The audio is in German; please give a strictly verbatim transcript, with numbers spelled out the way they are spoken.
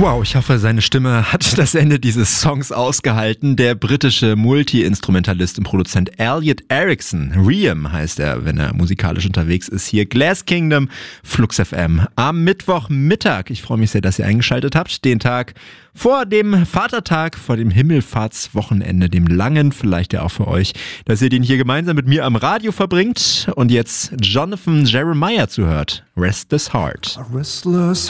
Wow, ich hoffe, seine Stimme hat das Ende dieses Songs ausgehalten. Der britische Multi-Instrumentalist und Produzent Elliot Erickson, Riem heißt er, wenn er musikalisch unterwegs ist, hier Glass Kingdom, Flux F M am Mittwochmittag. Ich freue mich sehr, dass ihr eingeschaltet habt. Den Tag vor dem Vatertag, vor dem Himmelfahrtswochenende, dem langen, vielleicht ja auch für euch, dass ihr den hier gemeinsam mit mir am Radio verbringt und jetzt Jonathan Jeremiah zuhört. Restless Heart. A restless